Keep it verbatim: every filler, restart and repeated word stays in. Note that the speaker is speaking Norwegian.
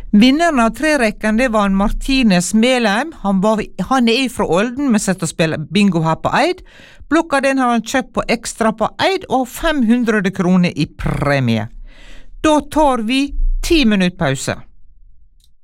Vinneren av trerekken, det var en Martines Melheim. Han, var, han er fra Olden, men setter og spiller bingo her på Eid. Blokka den har han kjøpt på ekstra på Eid, og fem hundre kroner i premie. Da tar vi ti minutt pause.